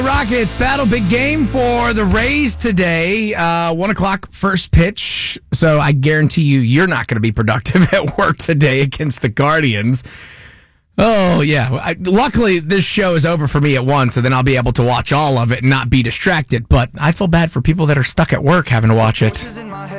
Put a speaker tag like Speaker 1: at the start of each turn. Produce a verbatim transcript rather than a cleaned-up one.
Speaker 1: Rockets battle, big game for the Rays today. Uh, one o'clock first pitch. So I guarantee you, you're not going to be productive at work today against the Guardians. Oh, yeah. I, luckily, this show is over for me at one, so then I'll be able to watch all of it and not be distracted. But I feel bad for people that are stuck at work having to watch it.